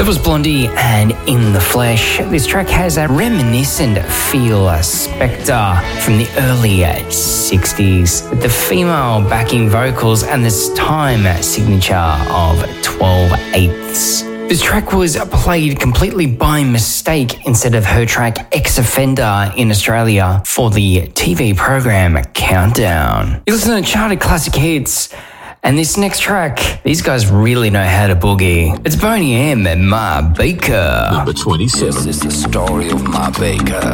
That was Blondie and In the Flesh. This track has a reminiscent feel, a Spectre from the early 60s, with the female backing vocals and this time signature of 12/8. This track was played completely by mistake instead of her track Ex Offender in Australia for the TV program Countdown. You listen to Charted Classic Hits, and this next track, these guys really know how to boogie. It's Boney M and Ma Baker. Number 27. This is the story of Ma Baker.